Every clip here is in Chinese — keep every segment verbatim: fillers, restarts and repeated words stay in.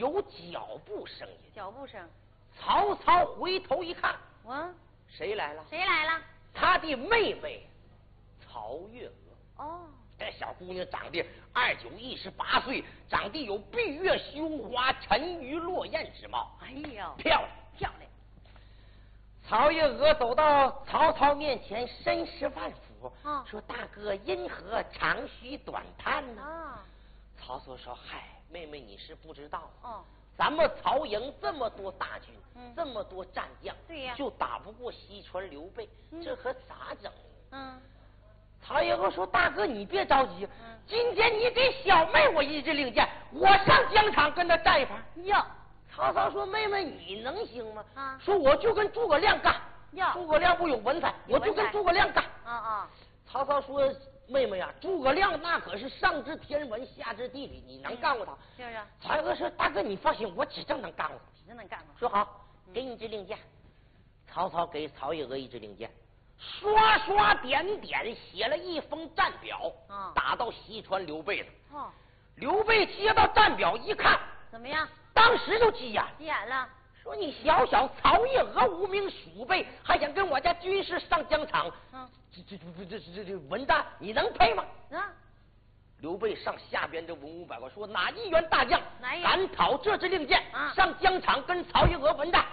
有脚步声音。 脚步声。 曹操回头一看， 嗯， 谁来了？ 谁来了？ 他的妹妹曹月娥。 哦， 这小姑娘长得二九一十八岁，长得有闭月羞花、沉鱼落雁之貌。 哎呦， 漂亮漂亮！ 曹月娥走到曹操面前，深施万福， 啊、 说：“大哥因何长吁短叹呢？” 啊， 曹操说：“嗨，妹妹你是不知道， 哦， 咱们曹营这么多大军， 嗯、 这么多战将， 对呀， 就打不过西川刘备， 嗯、 这可咋整？” 嗯。 曹月娥说：“大哥，你别着急， 嗯、 今天你给小妹我一支令箭，我上疆场跟他战一盘。” 哟， 曹操说：“妹妹，你能行吗？” 啊， 说我就跟诸葛亮干。 哟， 诸葛亮不有文采，我就跟诸葛亮干。 啊啊！ 曹操说：“妹妹呀，诸葛亮那可是上知天文，下知地理，你能干过他？” 是不是？ 曹月娥说：“大哥，你放心，我指定能干过他， 指定能干过。” 说好，给你一支令箭。曹操给曹月娥一支令箭。刷刷点点写了一封战表， 啊、 打到西川刘备的。 哦， 刘备接到战表一看， 怎么样？ 当时就急眼， 急眼了， 说你小小曹月娥无名鼠辈，还想跟我家军师上疆场？ 嗯， 这这这这这这文战，你能配吗？ 啊！ 刘备上下边这文武百官说，哪一员大将敢讨这支令箭， 啊、 上疆场跟曹月娥文战？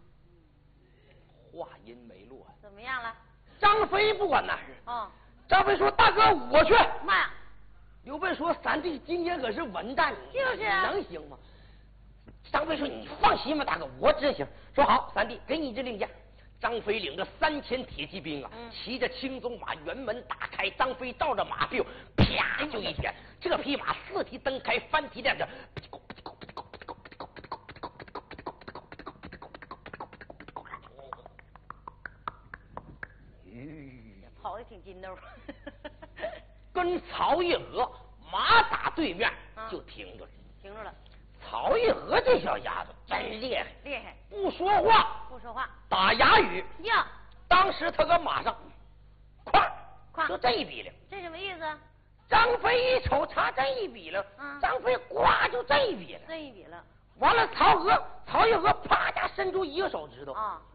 话音没落， 怎么样了？ 张飞不管那事。 哦， 张飞说：“大哥，我去。” 妈呀！ 刘备说：“三弟，今天可是文战， 就是你能行吗？”张飞说：“你放心吧，大哥，我真行。”说好，三弟，给你一支令箭。张飞领着三千铁骑兵啊， 嗯、 骑着青鬃马，辕门打开，张飞照着马屁股，啪就一拳，这匹马四蹄蹬开，翻蹄亮着。 跑的挺筋斗， 跟曹月娥马打对面就停住了， 停住了。 曹月娥这小丫头真厉害， 厉害， 不说话， 不说话， 打哑语呀。 当时他搁马上，哐哐， 就这一比了。 这什么意思？ 张飞一瞅，他这一比了， 嗯、 张飞呱就这一比了， 这一比了。 完了，曹娥曹月娥啪家伸出一个手指头， 啊。